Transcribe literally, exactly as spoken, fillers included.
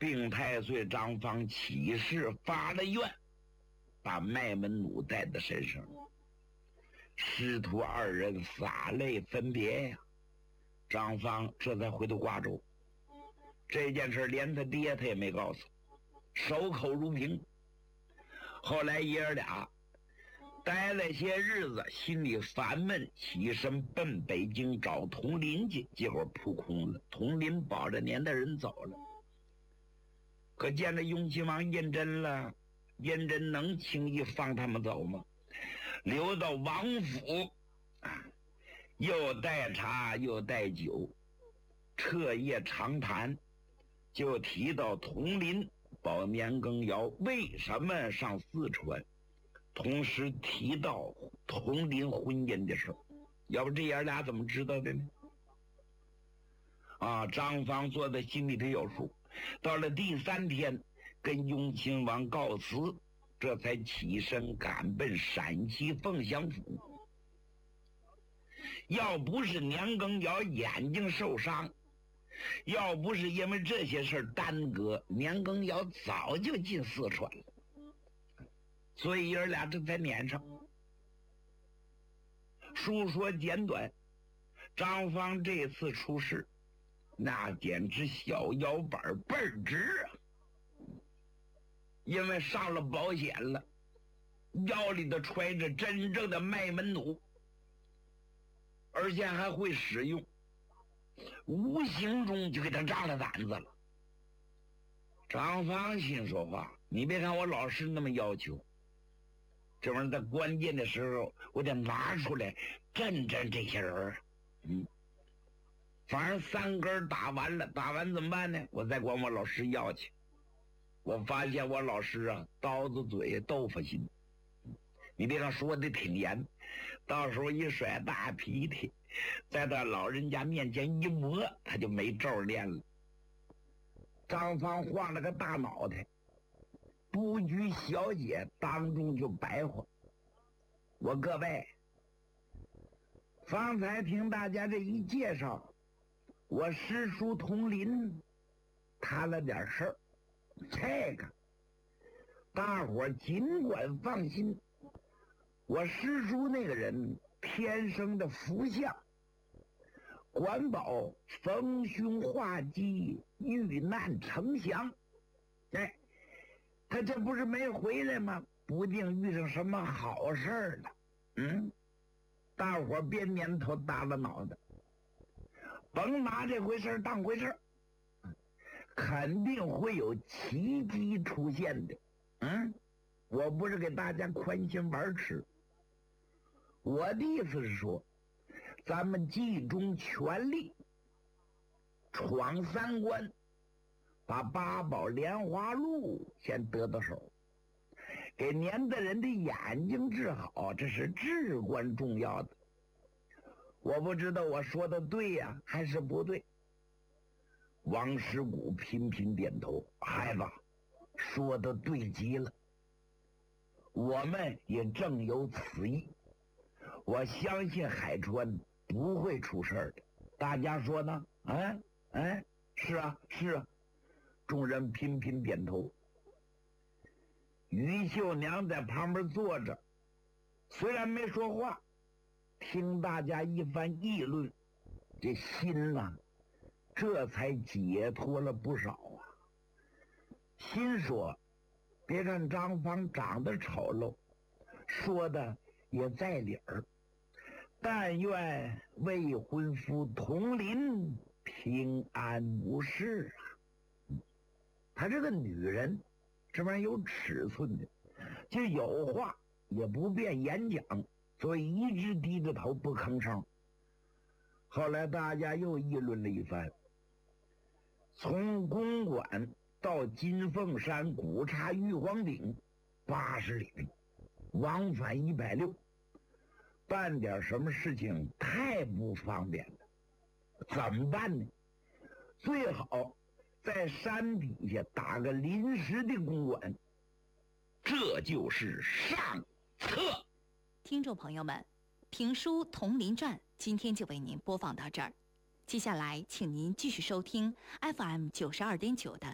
并太岁张方起誓发了愿，把麦门弩带在身上。师徒二人洒泪分别呀。张方这才回到瓜州，这件事连他爹他也没告诉，守口如瓶。后来爷儿俩待了些日子，心里烦闷，起身奔北京找佟林去，结果扑空了。佟林保着年的人走了，可见着雍亲王胤禛了，胤禛能轻易放他们走吗？留到王府，又带茶又带酒，彻夜长谈，就提到佟林保年羹尧为什么上四川，同时提到佟林婚姻的事，要不这爷俩怎么知道的呢？啊，张方做的心里头有数。到了第三天，跟雍亲王告辞，这才起身赶奔陕西凤翔府。要不是年羹尧眼睛受伤，要不是因为这些事耽搁，年羹尧早就进四川了。所以爷儿俩这才撵上。书说简短，张方这次出事，那简直小腰板倍儿直啊！因为上了保险了，腰里头揣着真正的麦门弩，而且还会使用，无形中就给他扎了胆子了。张方心说话，你别看我老师那么要求，这玩意儿在关键的时候我得拿出来震震这些人。嗯，反正三根打完了，打完怎么办呢？我再管我老师要去。我发现我老师啊，刀子嘴豆腐心，你别看说的挺严，到时候一甩大鼻涕，在他老人家面前一磨，他就没咒练了。张方晃了个大脑袋，不拘小节，当中就白话：我各位，方才听大家这一介绍，我师叔佟林谈了点事儿，这个大伙儿尽管放心，我师叔那个人天生的福相，管保逢凶化吉，遇难成祥。哎，他这不是没回来吗？不定遇上什么好事儿了。嗯，大伙儿别年头耷拉脑袋，甭拿这回事当回事，肯定会有奇迹出现的。嗯，我不是给大家宽心玩吃，我的意思是说，咱们集中全力闯三关，把八宝莲花露先得到手，给年的人的眼睛治好，这是至关重要的。我不知道我说的对呀、啊、还是不对。王师古频频点头，孩子说的对极了，我们也正有此意。我相信海川不会出事儿的，大家说呢？哎哎，是啊是啊，众人频频点头。于秀娘在旁边坐着，虽然没说话，听大家一番议论，这心啊这才解脱了不少啊。心说，别看张方长得丑陋，说的也在理儿，但愿未婚夫佟林平安无事啊。她这个女人，这玩意儿有尺寸的，就有话也不便演讲，所以一直低着头不吭声。后来大家又议论了一番，从公馆到金凤山古刹玉皇顶八十里地，往返一百六，办点什么事情太不方便了，怎么办呢？最好在山底下打个临时的公馆，这就是上策。 听众朋友们，评书《佟林传》今天就为您播放到这儿，接下来请您继续收听 F M 九十二点九的